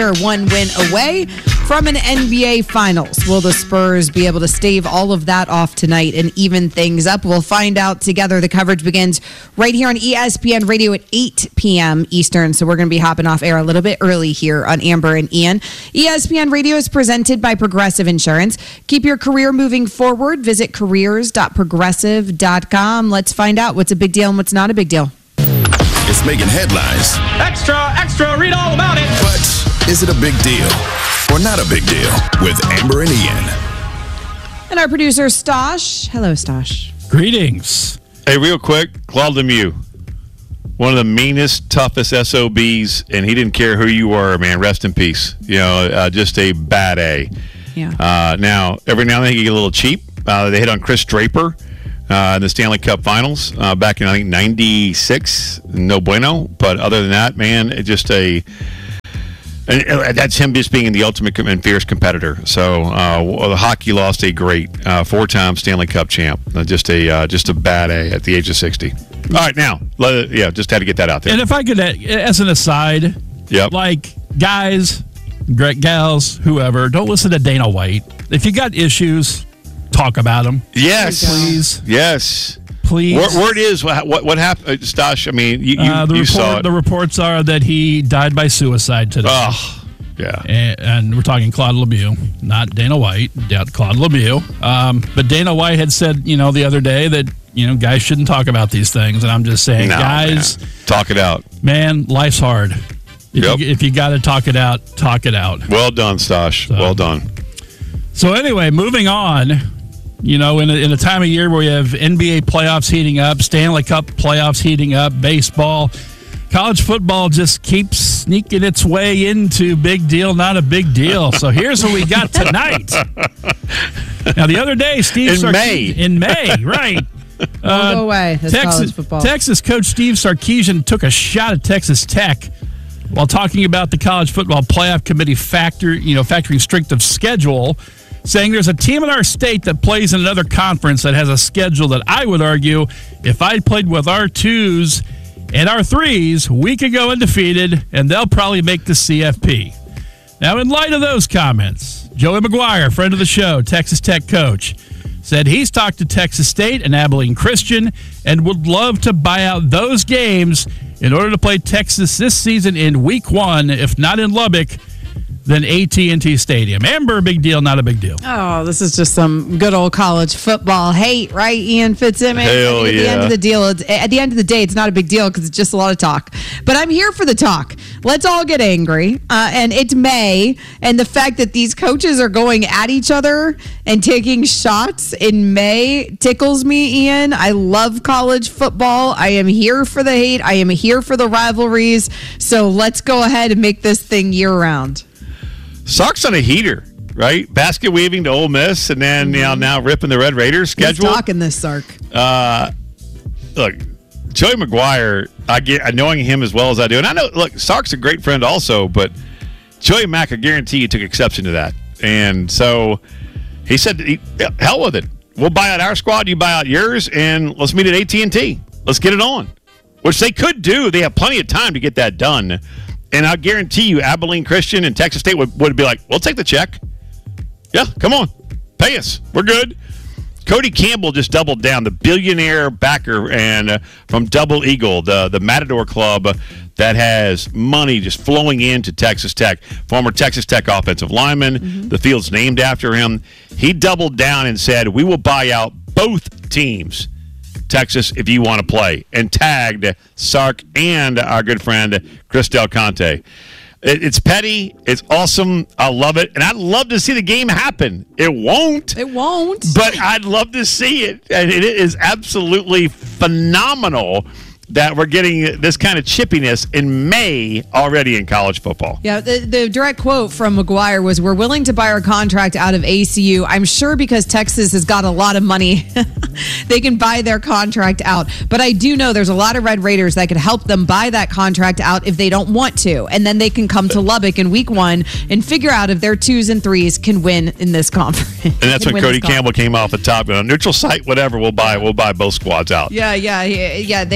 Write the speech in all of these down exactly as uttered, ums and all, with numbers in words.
One win away from an N B A Finals. Will the Spurs be able to stave all of that off tonight and even things up? We'll find out together. The coverage begins right here on E S P N Radio at eight p.m. Eastern, so we're going to be hopping off air a little bit early here on Amber and Ian. E S P N Radio is presented by Progressive Insurance. Keep your career moving forward. Visit careers dot progressive dot com. Let's find out what's a big deal and what's not a big deal. It's making headlines. Extra, extra, read all about it. But is it a big deal or not a big deal with Amber and Ian? And our producer, Stosh. Hello, Stosh. Greetings. Hey, real quick, Claude Lemieux. One of the meanest, toughest S O Bs, and he didn't care who you were, man. Rest in peace. You know, uh, just a bad A. Yeah. Uh, now, every now and then he get a little cheap. Uh, they hit on Chris Draper uh, in the Stanley Cup Finals uh, back in, I think, ninety-six. No bueno. But other than that, man, it just a... And that's him just being the ultimate and fierce competitor. So uh, the hockey lost a great uh, four-time Stanley Cup champ. Uh, just a uh, just a bad A at the age of sixty. All right, now, let, yeah, just had to get that out there. And if I could, as an aside, yep. like guys, great gals, whoever, don't listen to Dana White. If you got issues, talk about them. Yes, please. Yes. Please. Word, word is what what, what happened, Stosh? I mean, you, you, uh, the you report, saw it. The reports are that he died by suicide today. Oh, yeah. And, and we're talking Claude Lemieux, not Dana White. Claude Lemieux. Um, but Dana White had said, you know, the other day that, you know, guys shouldn't talk about these things. And I'm just saying, no, guys, man. Talk it out. Man, life's hard. If yep. you, if you got to talk it out, talk it out. Well done, Stosh. So, well done. So anyway, moving on. You know, in a, in a time of year where we have N B A playoffs heating up, Stanley Cup playoffs heating up, baseball, college football just keeps sneaking its way into big deal, not a big deal. So here's what we got tonight. Now, the other day, Steve in Sarkisian, May, in May, right? Don't uh, go away. That's Texas, college football. Texas coach Steve Sarkisian took a shot at Texas Tech while talking about the college football playoff committee factor, you know, factoring strength of schedule, saying there's a team in our state that plays in another conference that has a schedule that I would argue if I played with our twos and our threes, we could go undefeated, and they'll probably make the C F P. Now, in light of those comments, Joey McGuire, friend of the show, Texas Tech coach, said he's talked to Texas State and Abilene Christian and would love to buy out those games in order to play Texas this season in week one, if not in Lubbock, then A T and T Stadium. Amber, big deal, not a big deal. Oh, this is just some good old college football hate, right, Ian Fitzsimmons? Hell at yeah. the end of the deal, it's, at the end of the day, it's not a big deal because it's just a lot of talk. But I'm here for the talk. Let's all get angry. Uh, and it's May, and the fact that these coaches are going at each other and taking shots in May tickles me, Ian. I love college football. I am here for the hate. I am here for the rivalries. So let's go ahead and make this thing year-round. Sark's on a heater, right? Basket weaving to Ole Miss, and then you know, now ripping the Red Raiders schedule. He's talking this, Sark. Uh, look, Joey McGuire, I get knowing him as well as I do, and I know. Look, Sark's a great friend also, but Joey Mack, I guarantee you, took exception to that, and so he said, "Hell with it. We'll buy out our squad, you buy out yours, and let's meet at A T and T. Let's get it on." Which they could do. They have plenty of time to get that done. And I guarantee you, Abilene Christian and Texas State would, would be like, we'll take the check. Yeah, come on. Pay us. We're good. Cody Campbell just doubled down, the billionaire backer and uh, from Double Eagle, the, the Matador Club that has money just flowing into Texas Tech. Former Texas Tech offensive lineman. Mm-hmm. The field's named after him. He doubled down and said, we will buy out both teams, Texas, if you want to play, and tagged Sark and our good friend Chris Del Conte. It, it's petty. It's awesome. I love it. And I'd love to see the game happen. It won't. It won't. But I'd love to see it. And it is absolutely phenomenal that we're getting this kind of chippiness in May already in college football. Yeah, the, the direct quote from McGuire was, we're willing to buy our contract out of A C U. I'm sure because Texas has got a lot of money, they can buy their contract out. But I do know there's a lot of Red Raiders that could help them buy that contract out if they don't want to. And then they can come to Lubbock in week one and figure out if their twos and threes can win in this conference. And that's when Cody Campbell came off the top. You know, neutral site, whatever, we'll buy, we'll buy both squads out. Yeah, yeah, yeah, yeah. They even, yeah.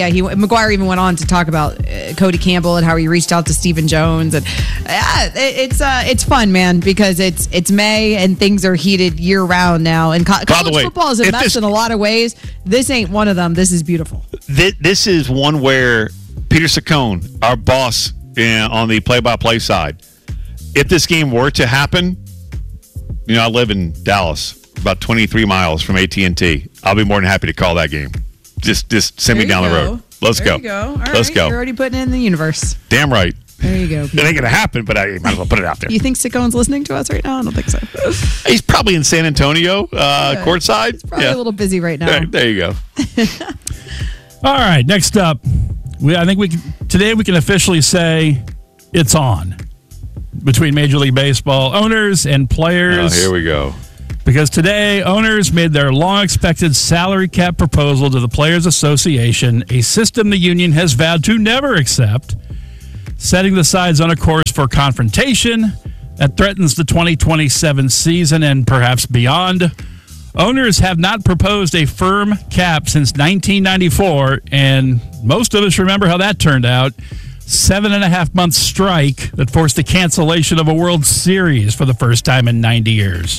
yeah, he McGuire even went on to talk about uh, Cody Campbell and how he reached out to Stephen Jones, and yeah, it, it's uh, it's fun, man, because it's it's May and things are heated year round now. And co- college way, football is a mess this, in a lot of ways. This ain't one of them. This is beautiful. This, this is one where Peter Saccone, our boss uh, on the play-by-play side, if this game were to happen, you know, I live in Dallas, about twenty-three miles from A T and T. I'll be more than happy to call that game. Just just send There me down you the go. road. Let's there go. You go. All Let's right. go. You're already putting it in the universe. Damn right. There you go. It ain't gonna happen, but I might as well put it out there. You think Sickone's listening to us right now? I don't think so. He's probably in San Antonio, uh, Yeah. courtside. He's probably Yeah. a little busy right now. There, there you go. All right, next up, we I think we can, today we can officially say it's on between Major League Baseball owners and Oh, players. here we go. Because today, owners made their long-expected salary cap proposal to the Players Association, a system the union has vowed to never accept, setting the sides on a course for confrontation that threatens the twenty twenty-seven season and perhaps beyond. Owners have not proposed a firm cap since nineteen ninety-four, and most of us remember how that turned out. Seven and a half month strike that forced the cancellation of a World Series for the first time in ninety years.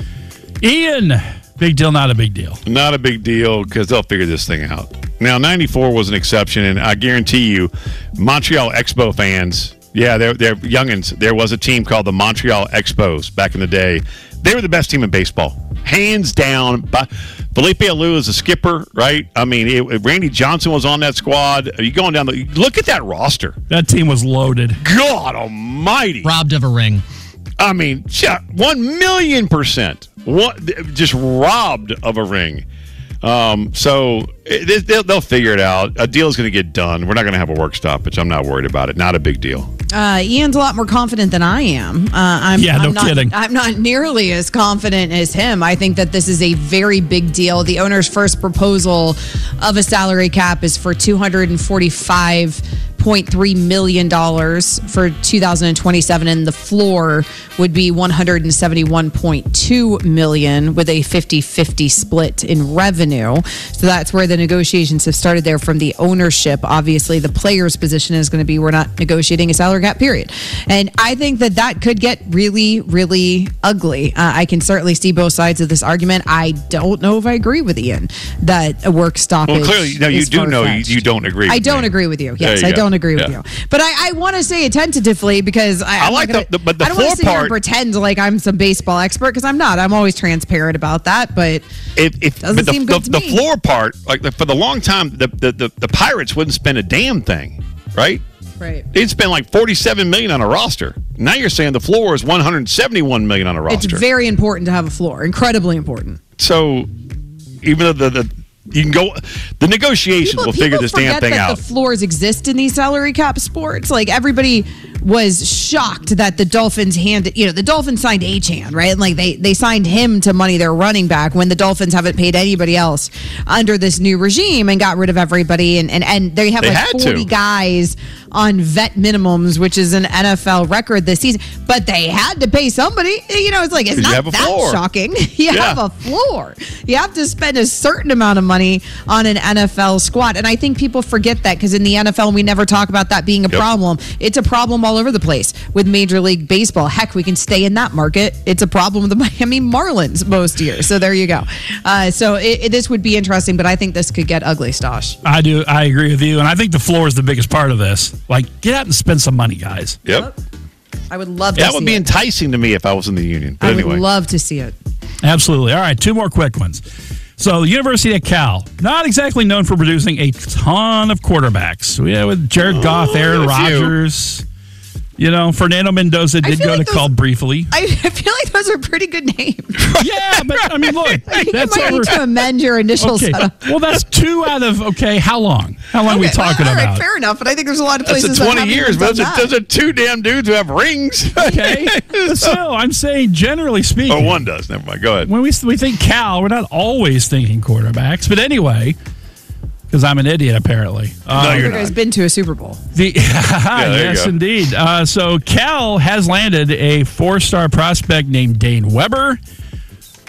Ian, big deal, not a big deal. Not a big deal because they'll figure this thing out. Now, ninety-four was an exception, and I guarantee you, Montreal Expo fans, yeah, they're, they're youngins. There was a team called the Montreal Expos back in the day. They were the best team in baseball, hands down. But Felipe Alou is a skipper, right? I mean, it, Randy Johnson was on that squad. Are you going down the? Look at that roster. That team was loaded. God Almighty! Robbed of a ring. I mean, one million percent. What? Just robbed of a ring. Um, so it, they'll, they'll figure it out. A deal is going to get done. We're not going to have a work stoppage. I'm not worried about it. Not a big deal. Uh, Ian's a lot more confident than I am. Uh, I'm, Yeah, no I'm not, kidding. I'm not nearly as confident as him. I think that this is a very big deal. The owner's first proposal of a salary cap is for two hundred forty-five point three million dollars for two thousand twenty-seven, and the floor would be one hundred seventy-one point two million dollars with a fifty-fifty split in revenue. So that's where the negotiations have started there from the ownership. Obviously, the player's position is going to be we're not negotiating a salary cap, period. And I think that that could get really, really ugly. Uh, I can certainly see both sides of this argument. I don't know if I agree with Ian that a work stoppage. Well, clearly, no, you is do know you, far-fetched. you don't agree. I with don't me. agree with you. There Yes, you I go. don't agree with Yeah. you. But I, I want to say it tentatively because I, I I'm like not gonna, the- the- but the I don't want floor to sit here and part- pretend like I'm some baseball expert because I'm not. I'm always transparent about that. But If, if, Doesn't but the, seem the, good to the me. floor part, like the, for the long time, the, the, the, the Pirates wouldn't spend a damn thing, right? right. They'd spend like forty-seven million dollars on a roster. Now you're saying the floor is one hundred seventy-one million dollars on a It's roster. very important to have a floor. Incredibly important. So even though the, the you can go, the negotiations People, will figure people this damn forget thing that out. the floors exist in these salary cap sports. Like everybody was shocked that the Dolphins handed, you know, the Dolphins signed Achan, right? And like they they signed him to money their running back when the Dolphins haven't paid anybody else under this new regime and got rid of everybody. And and, and they have They like had to. forty guys on vet minimums, which is an N F L record this season. But they had to pay somebody. You know, it's like it's You not have a that floor. shocking. You Yeah. have a floor. You have to spend a certain amount of money on an N F L squad. And I think people forget that because in the N F L, we never talk about that being a Yep. problem. It's a problem all over the place with Major League Baseball. Heck, we can stay in that market. It's a problem with the Miami Marlins most years. So there you go. Uh, so it, it, this would be interesting, but I think this could get ugly, Stosh. I do. I agree with you. And I think the floor is the biggest part of this. Like, get out and spend some money, guys. Yep. I would love to That see would be it. enticing to me if I was in the union. But I anyway. would love to see it. Absolutely. All right, two more quick ones. So, the University of Cal, not exactly known for producing a ton of quarterbacks. We had with Jared Goff, Aaron a few. Rodgers. You know, Fernando Mendoza did feel go like to those- Cal briefly. I, I feel like those are pretty good names. Yeah, but I mean, look, I think that's you might over. need to amend your initial Okay, setup. well, that's two out of okay. How long? How long are we Okay, talking well, all right, about? fair enough, but I think there's a lot of That's places a that twenty haven't years, even but those done are, that. those are two damn dudes who have rings. Okay, so I'm saying, generally speaking, Oh, one does. Never mind. Go ahead. when we we think Cal, we're not always thinking quarterbacks. But anyway, because I'm an idiot apparently. No, Uh, you're You guys not. been to a Super Bowl. the, there you yes, go. indeed. Uh, so Cal has landed a four-star prospect named Dane Weber.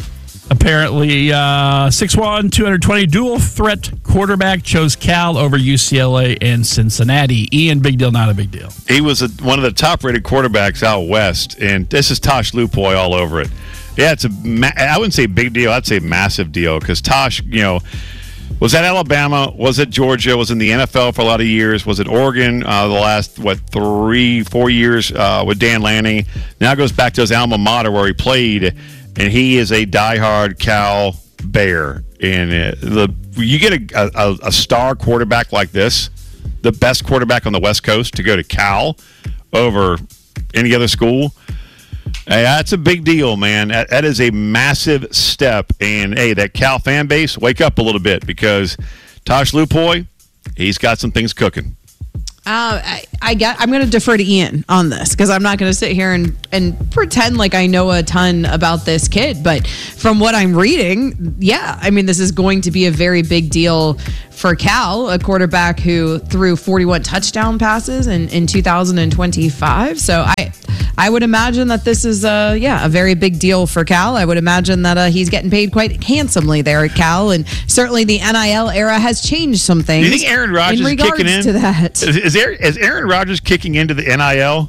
Apparently, uh, six one, two hundred twenty dual threat quarterback chose Cal over U C L A and Cincinnati. Ian, big deal, not a big deal. He was a, one of the top-rated quarterbacks out west, and this is Tosh Lupoy all over it. Yeah, it's a. Ma- I wouldn't say big deal. I'd say massive deal because Tosh, you know, was at Alabama, was at Georgia, was in the N F L for a lot of years, was at Oregon uh, the last, what, three, four years uh, with Dan Lanning. Now goes back to his alma mater where he played, and he is a diehard Cal Bear. And uh, the you get a, a, a star quarterback like this, the best quarterback on the West Coast, to go to Cal over any other school. Hey, that's a big deal, man. That, that is a massive step. And, hey, that Cal fan base, wake up a little bit because Tosh Lupoy, he's got some things cooking. Uh, I, I get, I'm going to defer to Ian on this because I'm not going to sit here and, and pretend like I know a ton about this kid. But from what I'm reading, yeah, I mean, this is going to be a very big deal for Cal, a quarterback who threw forty-one touchdown passes in, in two thousand twenty-five. So I I would imagine that this is, a, yeah, a very big deal for Cal. I would imagine that uh, he's getting paid quite handsomely there at Cal. And certainly the N I L era has changed some things. Do you think Aaron Rodgers in is kicking in? To that. Is, is, Aaron, is Aaron Rodgers kicking into the N I L?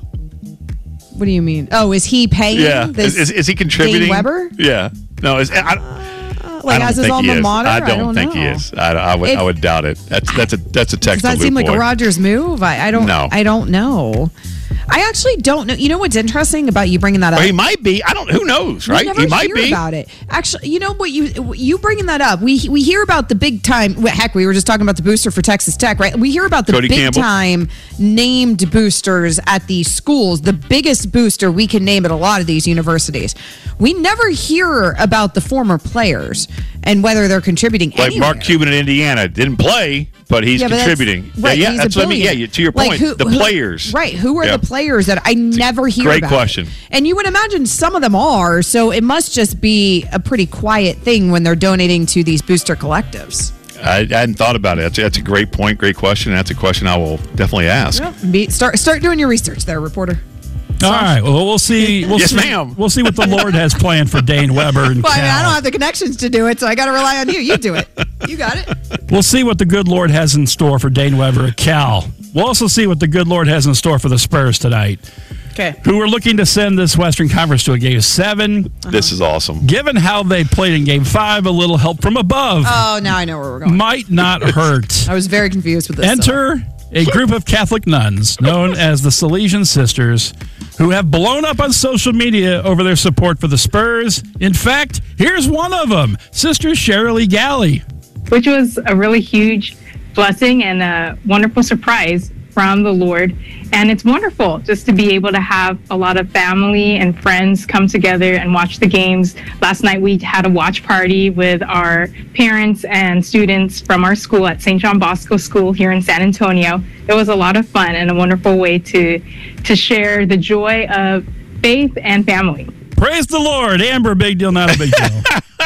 What do you mean? Oh, is he paying? Yeah. This is, is, is he contributing? Dane Weber? Yeah. No, is, I, Uh, like I as don't his think he alma is. mater? I don't, I don't think know. he is. I, I would. If, I would doubt it. That's that's a that's a text. Does that to seem like boy. a Rodgers move? I, I don't. No. I don't know. I actually don't know. You know what's interesting about you bringing that up? Or he might be. I don't. Who knows? Right? We never He might hear be. about it. Actually, you know what? You you bringing that up? We we hear about the big time. Heck, we were just talking about the booster for Texas Tech, right? We hear about the Cody big Campbell. time named boosters at these schools. The biggest booster we can name at a lot of these universities. We never hear about the former players and whether they're contributing. Like anywhere. Mark Cuban in Indiana didn't play, but he's Yeah, but that's- contributing. right, yeah, he's yeah that's a what I mean. Yeah, billion. you- to your Like, point, who- the who- players. Right. Who are Yeah. the players that I never hear great about? question. And you would imagine some of them are, so it must just be a pretty quiet thing when they're donating to these booster collectives. I, I hadn't thought about it. That's, that's a great point, great question. That's a question I will definitely ask. Be, start start doing your research there, reporter. All right. Well, we'll see. We'll Yes, see, ma'am. We'll see what the Lord has planned for Dane Weber and Well, I mean, I Cal. don't have the connections to do it, so I got to rely on you. You do it. You got it. We'll see what the good Lord has in store for Dane Weber at Cal. We'll also see what the good Lord has in store for the Spurs tonight, Okay. who are looking to send this Western Conference to a game seven. This is awesome. Given how they played in game five, a little help from above Oh, now I know where we're going. might not hurt. I was very confused with this. Enter a group of Catholic nuns known as the Salesian Sisters who have blown up on social media over their support for the Spurs. In fact, here's one of them, Sister Shirley Galley. Which was a really huge blessing and a wonderful surprise from the Lord. And it's wonderful just to be able to have a lot of family and friends come together and watch the games. Last night we had a watch party with our parents and students from our school at Saint John Bosco School here in San Antonio. It was a lot of fun and a wonderful way to to share the joy of faith and family. Praise the Lord. Amber, big deal, not a big deal.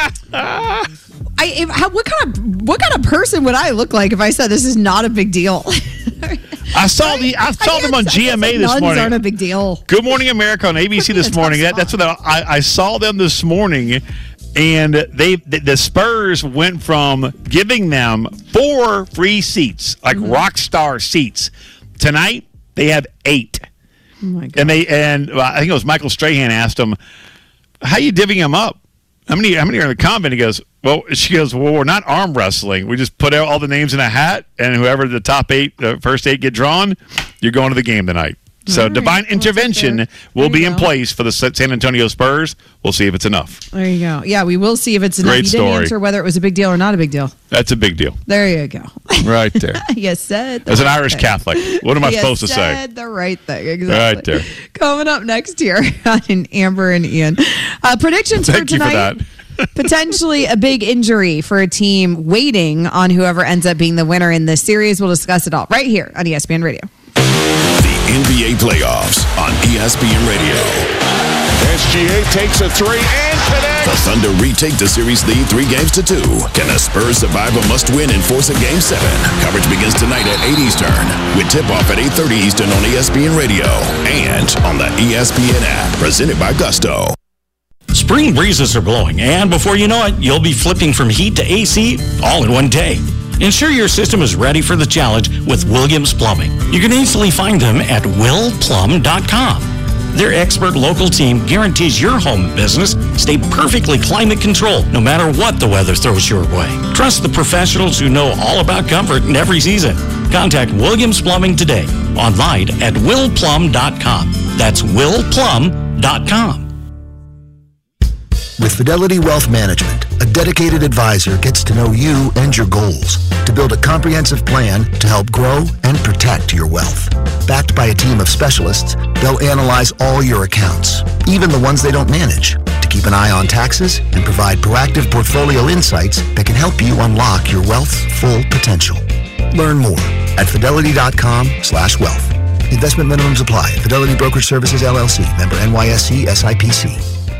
I, if, how, what kind of what kind of person would I look like if I said this is not a big deal? I saw the I saw I them on guess- G M A I guess this nuns morning. aren't a big deal. Good Morning America on A B C this That's morning. That, fine. that's what I, I saw them this morning, and they the, the Spurs went from giving them four free seats, like Mm-hmm. rock star seats. Tonight they have eight, Oh my God. and they and well, I think it was Michael Strahan asked them, "How you divvying them up? How many? How many are in the convent?" He goes, "Well," she goes, "Well, we're not arm wrestling. We just put out all the names in a hat, and whoever the top eight, the first eight get drawn, you're going to the game tonight." So All right. divine Well, that's intervention fair. will There be you in go. place for the San Antonio Spurs. We'll see if it's enough. There you go. Yeah, we will see if it's enough. Great You didn't story. answer whether it was a big deal or not a big deal. That's a big deal. There you go. Right there. You said the As an right Irish thing. Catholic, what am I You supposed to say? said the right thing. Exactly. Right there. Coming up next here on Amber and Ian. Uh, predictions Thank for you for tonight. that. Potentially a big injury for a team waiting on whoever ends up being the winner in this series. We'll discuss it all right here on E S P N Radio. The N B A playoffs on E S P N Radio. S G A takes a three and connects. The Thunder retake the series lead three games to two. Can the Spurs survive a must-win and force a game seven? Coverage begins tonight at eight Eastern with tip-off at eight thirty Eastern on E S P N Radio and on the E S P N app. Presented by Gusto. Spring breezes are blowing, and before you know it, you'll be flipping from heat to A C all in one day. Ensure your system is ready for the challenge with Williams Plumbing. You can easily find them at will plumb dot com. Their expert local team guarantees your home and business stay perfectly climate controlled no matter what the weather throws your way. Trust the professionals who know all about comfort in every season. Contact Williams Plumbing today, online at will plumb dot com. That's will plumb dot com. With Fidelity Wealth Management, a dedicated advisor gets to know you and your goals to build a comprehensive plan to help grow and protect your wealth. Backed by a team of specialists, they'll analyze all your accounts, even the ones they don't manage, to keep an eye on taxes and provide proactive portfolio insights that can help you unlock your wealth's full potential. Learn more at fidelity dot com slash wealth. Investment minimums apply. Fidelity Brokerage Services, L L C. Member N Y S C S I P C.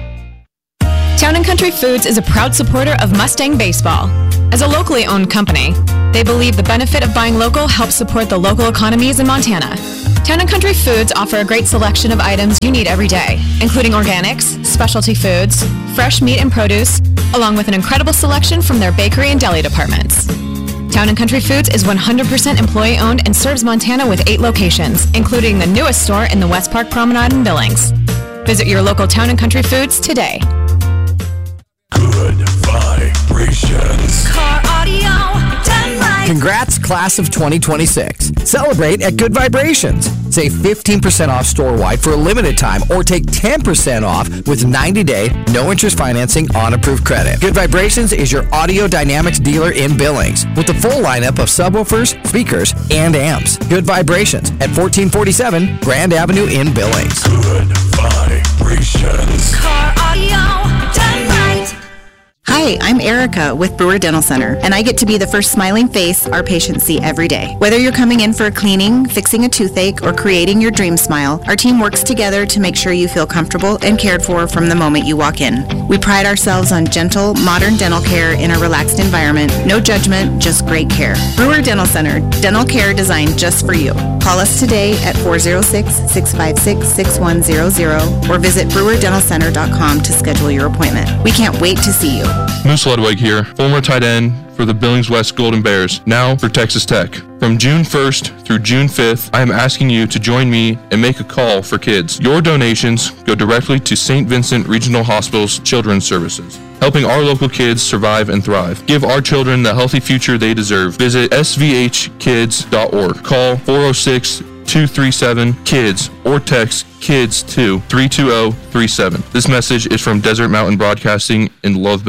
Town and Country Foods is a proud supporter of Mustang Baseball. As a locally owned company, they believe the benefit of buying local helps support the local economies in Montana. Town and Country Foods offer a great selection of items you need every day, including organics, specialty foods, fresh meat and produce, along with an incredible selection from their bakery and deli departments. Town and Country Foods is one hundred percent employee-owned and serves Montana with eight locations, including the newest store in the West Park Promenade in Billings. Visit your local Town and Country Foods today. Good vibrations. Car audio done right. Congrats, class of twenty twenty-six. Celebrate at Good Vibrations. Save fifteen percent off store-wide for a limited time or take ten percent off with ninety-day, no-interest financing on approved credit. Good Vibrations is your audio dynamics dealer in Billings with a full lineup of subwoofers, speakers, and amps. Good Vibrations at fourteen forty-seven Grand Avenue in Billings. Good vibrations. Car audio done right. Hi, I'm Erica with Brewer Dental Center, and I get to be the first smiling face our patients see every day. Whether you're coming in for a cleaning, fixing a toothache, or creating your dream smile, our team works together to make sure you feel comfortable and cared for from the moment you walk in. We pride ourselves on gentle, modern dental care in a relaxed environment. No judgment, just great care. Brewer Dental Center, dental care designed just for you. Call us today at four oh six, six five six, six one zero zero or visit brewer dental center dot com to schedule your appointment. We can't wait to see you. Moose Ludwig here, former tight end for the Billings West Golden Bears, now for Texas Tech. From June first through June fifth, I am asking you to join me and make a call for kids. Your donations go directly to Saint Vincent Regional Hospital's Children's Services, helping our local kids survive and thrive. Give our children the healthy future they deserve. Visit s v h kids dot org. Call four oh six, two three seven, KIDS or text KIDS to three two zero three seven. This message is from Desert Mountain Broadcasting in Love,